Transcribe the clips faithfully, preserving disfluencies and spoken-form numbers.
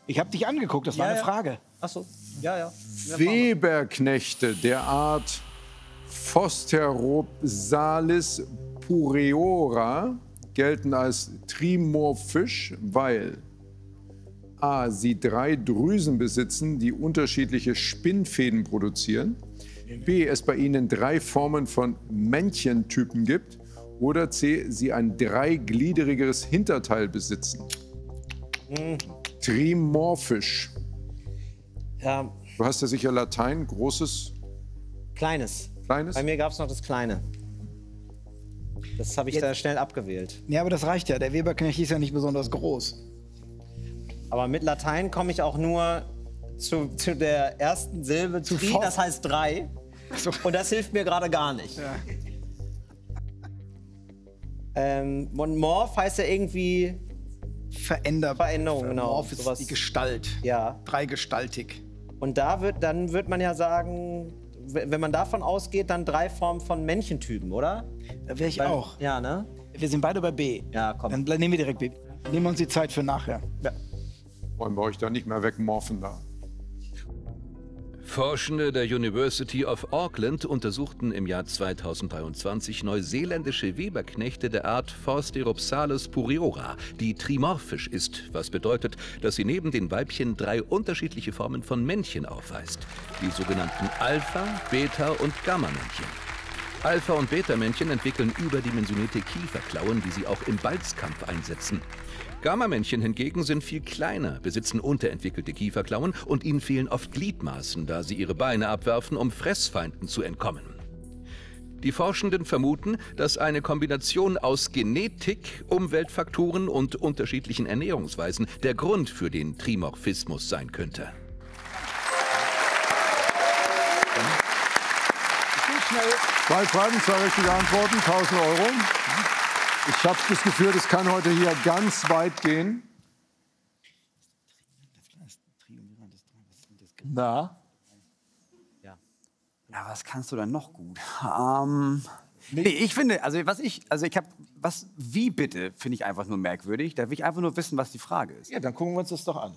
Ich habe dich angeguckt, das war Ja, eine ja. Frage. Ach so, ja, ja. Weberknechte der Art Phosteropsalis pureora gelten als trimorphisch, weil a. sie drei Drüsen besitzen, die unterschiedliche Spinnfäden produzieren, b. es bei ihnen drei Formen von Männchentypen gibt oder c. sie ein dreigliedriges Hinterteil besitzen. Mhm. Trimorphisch. Ja, Du hast ja sicher Latein, großes, kleines. kleines. Bei mir gab es noch das Kleine. Das habe ich Jetzt- da schnell abgewählt. Ja, aber das reicht ja. Der Weberknecht ist ja nicht besonders groß. Aber mit Latein komme ich auch nur zu, zu der ersten Silbe, zu tri, Forst- das heißt drei. So. Und das hilft mir gerade gar nicht. Ja. Ähm, und Morph heißt ja irgendwie, Veränder Veränderung, genau, Morph ist sowas. die Gestalt. ja. Dreigestaltig. Und da wird, dann wird man ja sagen, w- wenn man davon ausgeht, dann drei Formen von Männchentypen, oder? Da wäre ich Weil- auch. Ja, ne? Wir sind beide bei B. Ja, komm. Dann ble- nehmen wir direkt B. Nehmen wir uns die Zeit für nachher. Ja. Wollen wir euch da nicht mehr wegmorphen da? Forschende der University of Auckland untersuchten im Jahr zweitausenddreiundzwanzig neuseeländische Weberknechte der Art Phosteropsalis pureora, die trimorphisch ist, was bedeutet, dass sie neben den Weibchen drei unterschiedliche Formen von Männchen aufweist, die sogenannten Alpha-, Beta- und Gamma-Männchen. Alpha- und Beta-Männchen entwickeln überdimensionierte Kieferklauen, die sie auch im Balzkampf einsetzen. Gamma-Männchen hingegen sind viel kleiner, besitzen unterentwickelte Kieferklauen und ihnen fehlen oft Gliedmaßen, da sie ihre Beine abwerfen, um Fressfeinden zu entkommen. Die Forschenden vermuten, dass eine Kombination aus Genetik, Umweltfaktoren und unterschiedlichen Ernährungsweisen der Grund für den Trimorphismus sein könnte. Zwei Fragen, zwei richtige Antworten, tausend Euro. Ich habe das Gefühl, das kann heute hier ganz weit gehen. Na? Ja, was kannst du dann noch gut? Ähm, nee, ich finde, also was ich, also ich habe, was, wie bitte, finde ich einfach nur merkwürdig. Da will ich einfach nur wissen, was die Frage ist. Ja, dann gucken wir uns das doch an.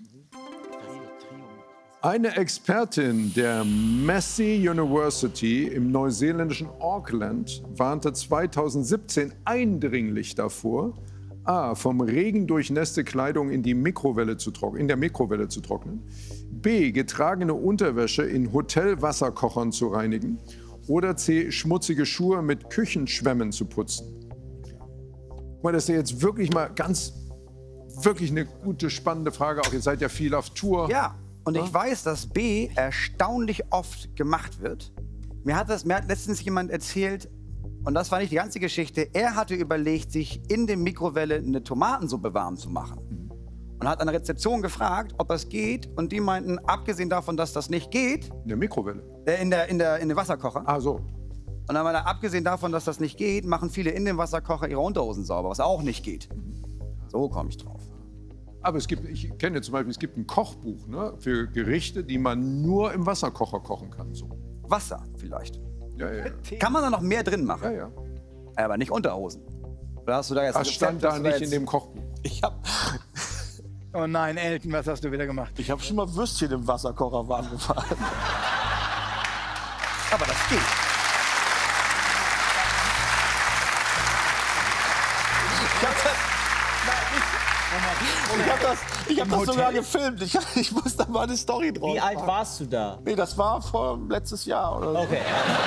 Eine Expertin der Massey University im neuseeländischen Auckland warnte zweitausendsiebzehn eindringlich davor, a. vom Regen durchnässte Kleidung in, die Mikrowelle zu trock- in der Mikrowelle zu trocknen, b. getragene Unterwäsche in Hotelwasserkochern zu reinigen oder c. schmutzige Schuhe mit Küchenschwämmen zu putzen. Mal, das ist ja jetzt wirklich mal ganz, wirklich eine gute, spannende Frage. Auch ihr seid ja viel auf Tour. Ja, und ich weiß, dass B erstaunlich oft gemacht wird. Mir hat, das, mir hat letztens jemand erzählt, und das war nicht die ganze Geschichte, er hatte überlegt, sich in der Mikrowelle eine Tomatensuppe warm zu machen. Und hat an der Rezeption gefragt, ob das geht. Und die meinten, abgesehen davon, dass das nicht geht, In der Mikrowelle. äh, in, der, in, der, in den Wasserkocher. Ah, so. Und dann meinte er, abgesehen davon, dass das nicht geht, machen viele in dem Wasserkocher ihre Unterhosen sauber, was auch nicht geht. So komme ich drauf. Aber es gibt, ich kenne zum Beispiel, es gibt ein Kochbuch, ne, für Gerichte, die man nur im Wasserkocher kochen kann. So. Wasser vielleicht. Ja, ja, ja. Kann man da noch mehr drin machen? ja, ja. Aber nicht Unterhosen. Oder hast du da jetzt Das ein stand Rezept, da das du nicht jetzt- in dem Kochbuch. Ich habe Oh nein, Elton, was hast du wieder gemacht? ich hab schon mal Würstchen im Wasserkocher warm gefahren. Aber das geht. Ich hab das, ich hab das, ich hab das sogar gefilmt. Ich, ich muss da mal eine Story drauf Wie alt machen. warst du da? Nee, das war vor letztes Jahr oder so. Okay.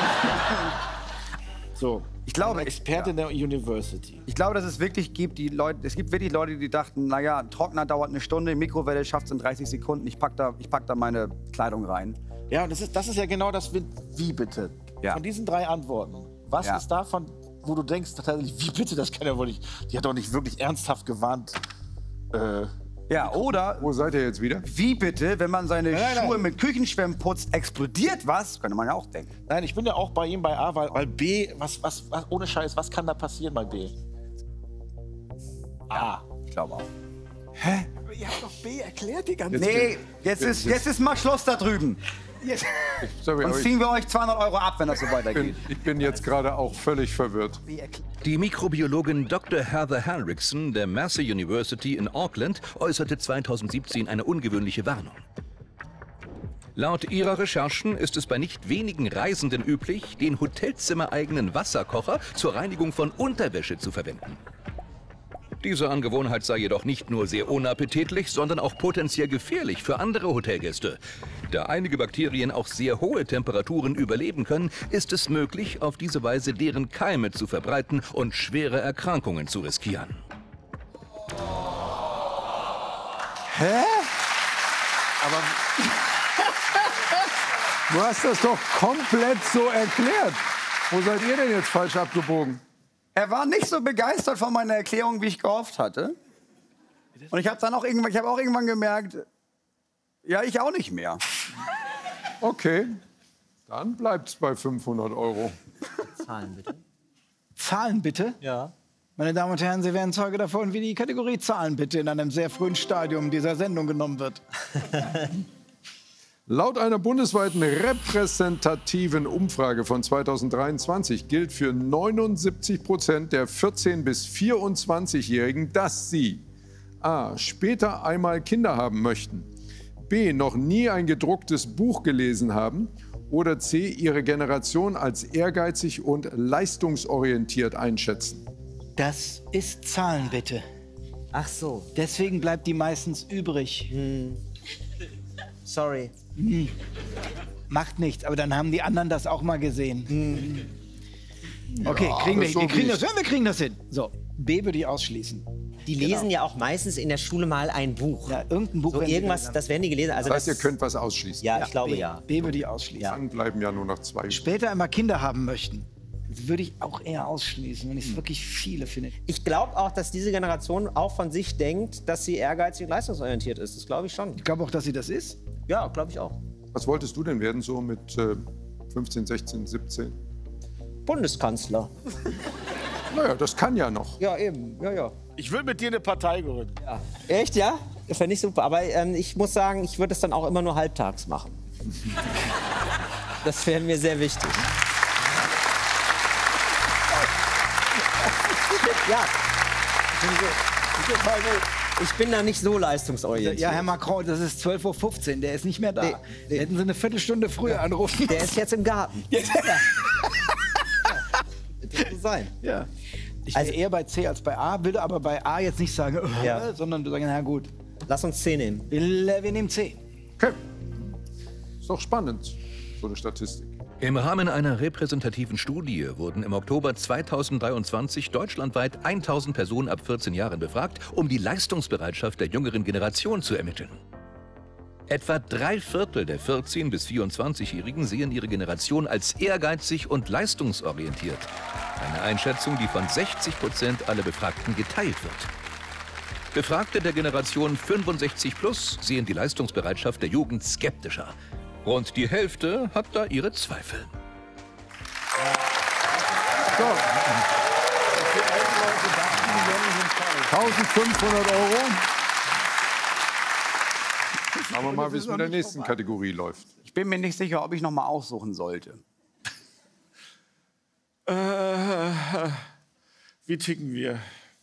So. Ich glaube, Eine ich, Expertin der University. ich glaube, dass es wirklich gibt, die Leute, es gibt wirklich Leute, die dachten, naja, ein Trockner dauert eine Stunde, Mikrowelle schafft es in dreißig Sekunden, ich pack da, ich pack da meine Kleidung rein. Ja, und das ist, das ist ja genau das, wie bitte. Ja. Von diesen drei Antworten, was Ja. ist davon, wo du denkst, tatsächlich, wie bitte, das kann ja wohl nicht, die hat doch nicht wirklich ernsthaft gewarnt. Äh, Ja, oder Wo seid ihr jetzt wieder? wie bitte, wenn man seine nein, Schuhe nein. mit Küchenschwämmen putzt, explodiert was? Könnte man ja auch denken. nein, ich bin ja auch bei ihm bei A, weil, weil B, was, was, was, ohne Scheiß, was kann da passieren bei B? A. Ich glaube auch. Ihr habt doch B erklärt die ganze Nee, jetzt ist, jetzt ist mal Schluss da drüben. Jetzt. Sorry, aber Sonst ich, ziehen wir euch zweihundert Euro ab, wenn das so bin, weitergeht. ich bin jetzt gerade auch völlig verwirrt. Die Mikrobiologin Doktor Heather Henriksen der Massey University in Auckland äußerte zweitausendsiebzehn eine ungewöhnliche Warnung. Laut ihrer Recherchen ist es bei nicht wenigen Reisenden üblich, den hotelzimmereigenen Wasserkocher zur Reinigung von Unterwäsche zu verwenden. Diese Angewohnheit sei jedoch nicht nur sehr unappetitlich, sondern auch potenziell gefährlich für andere Hotelgäste. Da einige Bakterien auch sehr hohe Temperaturen überleben können, ist es möglich, auf diese Weise deren Keime zu verbreiten und schwere Erkrankungen zu riskieren. Hä? Aber Du hast das doch komplett so erklärt. Wo seid ihr denn jetzt falsch abgebogen? Er war nicht so begeistert von meiner Erklärung, wie ich gehofft hatte. Und ich habe dann auch irgendwann, ich habe auch irgendwann gemerkt, ja, ich auch nicht mehr. Okay, dann bleibt's bei fünfhundert Euro. Zahlen bitte. Zahlen bitte. Ja. Meine Damen und Herren, Sie werden Zeuge davon, wie die Kategorie Zahlen bitte in einem sehr frühen Stadium dieser Sendung genommen wird. Laut einer bundesweiten repräsentativen Umfrage von zweitausenddreiundzwanzig gilt für neunundsiebzig Prozent der vierzehn- bis vierundzwanzigjährigen, dass sie a. später einmal Kinder haben möchten, b. noch nie ein gedrucktes Buch gelesen haben oder c. ihre Generation als ehrgeizig und leistungsorientiert einschätzen. Das ist Zahlen bitte. Ach so. Deswegen bleibt die meistens übrig. Sorry. Macht nichts, aber dann haben die anderen das auch mal gesehen. Okay, Ja, kriegen wir, so wir kriegen wie das, ja, wir kriegen das hin. So, B würde ich ausschließen. Die lesen ja auch meistens in der Schule mal ein Buch. Ja, irgendein Buch So werden die irgendwas, gelesen haben. das werden die gelesen. Also Das heißt, ihr das- könnt was ausschließen. Ja, ich glaube B, ja. B würde ich ausschließen. Dann bleiben ja nur noch zwei. Später einmal Kinder haben möchten, würde ich auch eher ausschließen, wenn ich Hm. es wirklich viele finde. Ich glaube auch, dass diese Generation auch von sich denkt, dass sie ehrgeizig und leistungsorientiert ist. Das glaube ich schon. Ich glaube auch, dass sie das ist. Ja, glaube ich auch. Was wolltest du denn werden, so mit äh, fünfzehn, sechzehn, siebzehn? Bundeskanzler. Naja, das kann ja noch. Ja, eben. Ja, ja. ich will mit dir eine Partei gründen. Echt, ja? Das fände ich super. Aber ähm, ich muss sagen, ich würde es dann auch immer nur halbtags machen. Das wäre mir sehr wichtig. Ja. Ich bin da nicht so leistungsorientiert. Ja, Herr Macron, das ist zwölf Uhr fünfzehn, der ist nicht mehr da. Nee, nee. Hätten Sie eine Viertelstunde früher anrufen Der ist jetzt im Garten. Ja. Das muss sein. Ja. Ich Also- wäre eher bei C als bei A, würde aber bei A jetzt nicht sagen, äh, Ja. sondern sagen, na gut, Lass uns C nehmen. wir, wir nehmen C. Okay. Ist doch spannend, so eine Statistik. Im Rahmen einer repräsentativen Studie wurden im Oktober zweitausenddreiundzwanzig deutschlandweit tausend Personen ab vierzehn Jahren befragt, um die Leistungsbereitschaft der jüngeren Generation zu ermitteln. Etwa drei Viertel der vierzehn- bis vierundzwanzigjährigen sehen ihre Generation als ehrgeizig und leistungsorientiert. Eine Einschätzung, die von sechzig Prozent aller Befragten geteilt wird. Befragte der Generation fünfundsechzig plus sehen die Leistungsbereitschaft der Jugend skeptischer. Rund die Hälfte hat da ihre Zweifel. So. eintausendfünfhundert Euro. Schauen wir mal, wie es mit der nächsten Kategorie läuft. Ich bin mir nicht sicher, ob ich noch mal aussuchen sollte. Äh, wie ticken wir?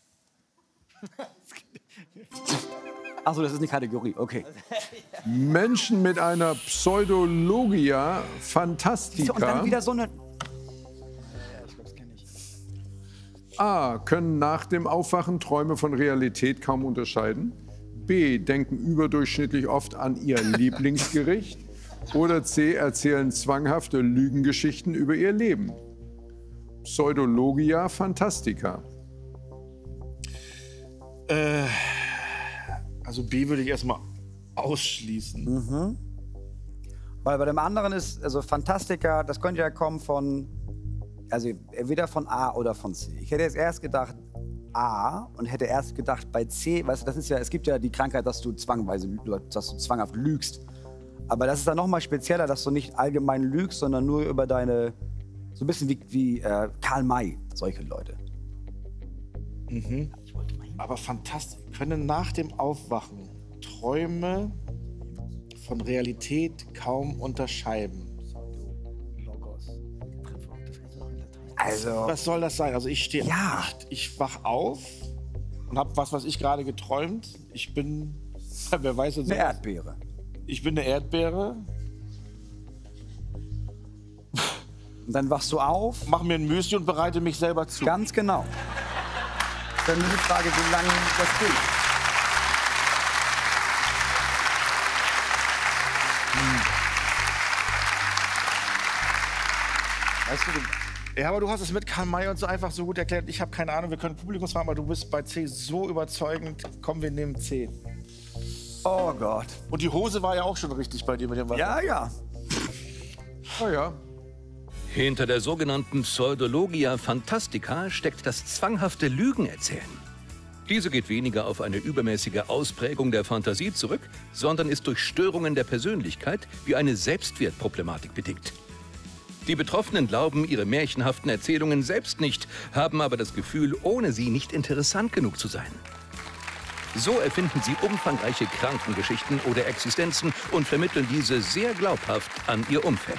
Achso, das ist eine Kategorie, okay. Menschen mit einer Pseudologia Und Fantastica dann wieder so eine... A. können nach dem Aufwachen Träume von Realität kaum unterscheiden. B. denken überdurchschnittlich oft an ihr Lieblingsgericht. Oder C. erzählen zwanghafte Lügengeschichten über ihr Leben. Pseudologia Fantastica. Äh, also B würde ich erstmal ausschließen. Weil bei dem anderen ist, also Fantastica, das könnte ja kommen von, also entweder von A oder von C. Ich hätte jetzt erst gedacht A und hätte erst gedacht bei C, weißt du, das ist ja, es gibt ja die Krankheit, dass du zwangweise, dass du zwanghaft lügst. Aber das ist dann noch mal spezieller, dass du nicht allgemein lügst, sondern nur über deine, so ein bisschen wie, wie äh, Karl May, solche Leute. Aber fantastisch. Können nach dem Aufwachen Träume von Realität kaum unterscheiden. Also, Was soll das sein? Also ich stehe, Ja. ich, ich wach auf und habe was, was ich gerade geträumt. Ich bin, wer weiß jetzt, eine Erdbeere. ich bin eine Erdbeere. Und dann wachst du auf. Mach mir ein Müsli und bereite mich selber zu. Ganz genau. Dann ist die Frage, wie lange das geht. Weißt du, du Ja, aber du hast es mit Karl May und so einfach so gut erklärt. Ich habe keine Ahnung, wir können Publikumsfragen, aber du bist bei C so überzeugend. Komm, wir nehmen C. oh Gott. Und die Hose war ja auch schon richtig bei dir mit dem Wasser. Ja, ja. Oh ja. Hinter der sogenannten Pseudologia Fantastica steckt das zwanghafte Lügenerzählen. Diese geht weniger auf eine übermäßige Ausprägung der Fantasie zurück, sondern ist durch Störungen der Persönlichkeit wie eine Selbstwertproblematik bedingt. Die Betroffenen glauben ihre märchenhaften Erzählungen selbst nicht, haben aber das Gefühl, ohne sie nicht interessant genug zu sein. So erfinden sie umfangreiche Krankengeschichten oder Existenzen und vermitteln diese sehr glaubhaft an ihr Umfeld.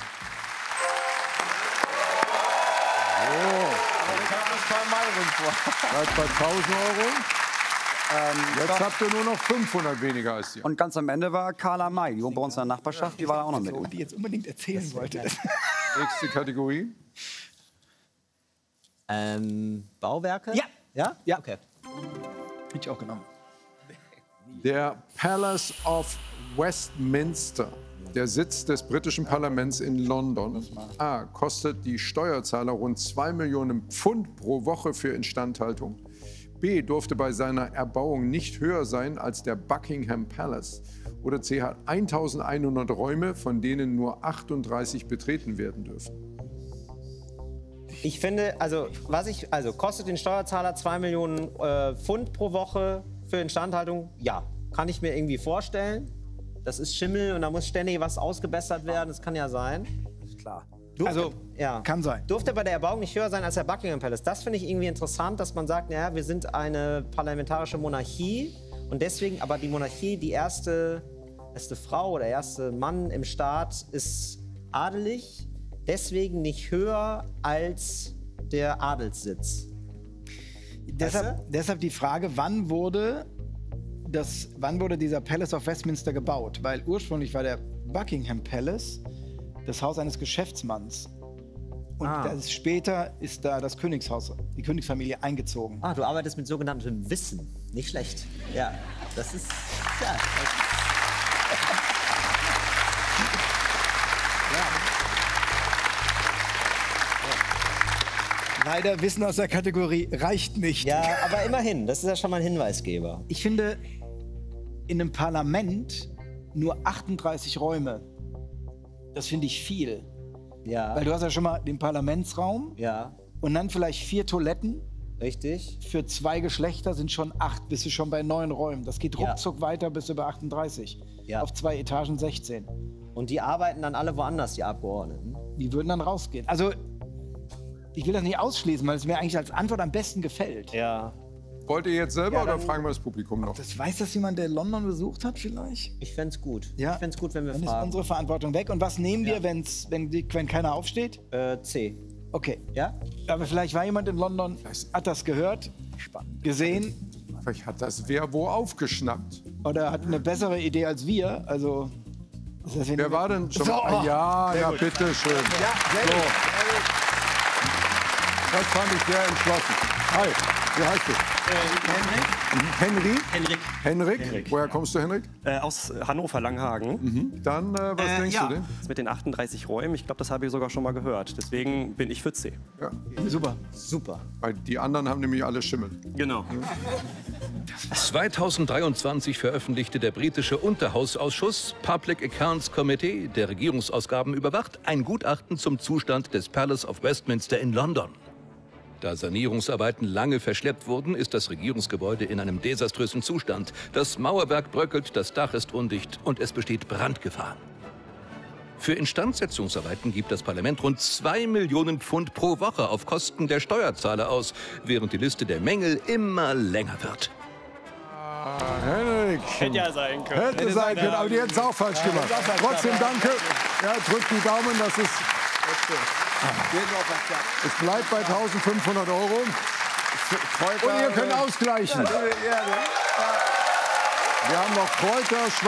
Seid bei tausend Euro. Jetzt habt ihr nur noch fünfhundert weniger als ihr. Und ganz am Ende war Carla May, die wohnt bei uns in der Nachbarschaft, die war da auch noch mit. Die jetzt unbedingt erzählen wollte. Nächste Kategorie. Ähm, Bauwerke? Ja. Ja? Ja. Okay. Hätte ich auch genommen. Der Palace of Westminster, der Sitz des britischen Parlaments in London. A. Kostet die Steuerzahler rund zwei Millionen Pfund pro Woche für Instandhaltung. B. Durfte bei seiner Erbauung nicht höher sein als der Buckingham Palace. Oder C. Hat eintausendeinhundert Räume, von denen nur achtunddreißig betreten werden dürfen. Ich finde, also, was ich, also kostet den Steuerzahler zwei Millionen äh, Pfund pro Woche für Instandhaltung? Ja, kann ich mir irgendwie vorstellen. Das ist Schimmel und da muss ständig was ausgebessert werden, das kann ja sein. Ist klar. Durfte, Also, ja. kann sein. Durfte bei der Erbauung nicht höher sein als der Buckingham Palace. Das finde ich irgendwie interessant, dass man sagt, naja, wir sind eine parlamentarische Monarchie und deswegen, aber die Monarchie, die erste, erste Frau oder erste Mann im Staat ist adelig, deswegen nicht höher als der Adelssitz. Deshalb, deshalb die Frage, wann wurde, das, wann wurde dieser Palace of Westminster gebaut? Weil ursprünglich war der Buckingham Palace das Haus eines Geschäftsmanns. Und Ah. das ist, später ist da das Königshaus, die Königsfamilie eingezogen. Ah, du arbeitest mit sogenanntem Wissen. Nicht schlecht. Ja, das ist. Ja, Leider Wissen aus der Kategorie reicht nicht. ja, aber immerhin, das ist ja schon mal ein Hinweisgeber. Ich finde, in einem Parlament nur achtunddreißig Räume, das finde ich viel. Ja, Weil du hast ja schon mal den Parlamentsraum ja, und dann vielleicht vier Toiletten. richtig. Für zwei Geschlechter sind schon acht, bist du schon bei neun Räumen. Das geht Ja. ruckzuck weiter bis über achtunddreißig. Ja. Auf zwei Etagen sechzehn. Und die arbeiten dann alle woanders, die Abgeordneten. Die würden dann rausgehen. Also, ich will das nicht ausschließen, weil es mir eigentlich als Antwort am besten gefällt. Ja. Wollt ihr jetzt selber Ja, oder dann- fragen wir das Publikum noch? Das weiß das jemand, der London besucht hat vielleicht? Ich fänd's gut. Ja. Ich fänd's gut, wenn wir Dann ist fragen. unsere Verantwortung weg. Und was nehmen wir, Ja. wenn's, wenn, die- wenn keiner aufsteht? Äh, C. Okay. Ja? Aber vielleicht war jemand in London, hat das gehört, gesehen Vielleicht hat das wer wo aufgeschnappt. oder hat eine bessere Idee als wir. Also, ist das Wer war denn schon So, mal? oh, ja, ja, bitte schön. Ja, sehr So. gut. Das fand ich sehr entschlossen. Hi, wie heißt du? Henry. Henry? Henrik. Henrik? Woher kommst du, Henrik? Äh, aus Hannover, Langhagen. Dann, äh, was denkst ja. du denn? Das mit den achtunddreißig Räumen, ich glaube, das habe ich sogar schon mal gehört. Deswegen bin ich für C. Ja. Super. Super. Weil die anderen haben nämlich alle Schimmel. Genau. zweitausenddreiundzwanzig veröffentlichte der britische Unterhausausschuss Public Accounts Committee, der Regierungsausgaben überwacht, ein Gutachten zum Zustand des Palace of Westminster in London. Da Sanierungsarbeiten lange verschleppt wurden, ist das Regierungsgebäude in einem desaströsen Zustand. Das Mauerwerk bröckelt, das Dach ist undicht und es besteht Brandgefahr. Für Instandsetzungsarbeiten gibt das Parlament rund zwei Millionen Pfund pro Woche auf Kosten der Steuerzahler aus, während die Liste der Mängel immer länger wird. Ah, Henry, Erik. Hätte ja sein können. Hätte sein können, aber die hätten es auch falsch gemacht. Trotzdem danke. Ja, drückt die Daumen, das ist... Es bleibt bei eintausendfünfhundert Euro. Und ihr könnt ausgleichen. Wir haben noch Kräuter,